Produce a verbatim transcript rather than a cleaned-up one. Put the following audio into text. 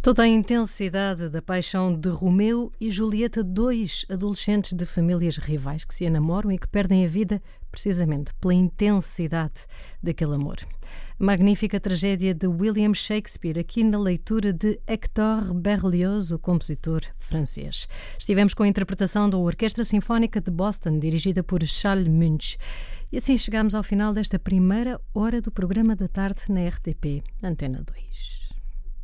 Toda a intensidade da paixão de Romeu e Julieta, dois adolescentes de famílias rivais que se enamoram e que perdem a vida precisamente pela intensidade daquele amor. Magnífica tragédia de William Shakespeare, aqui na leitura de Hector Berlioz, o compositor francês. Estivemos com a interpretação da Orquestra Sinfónica de Boston, dirigida por Charles Munch. E assim chegamos ao final desta primeira hora do programa da tarde na R T P Antena dois.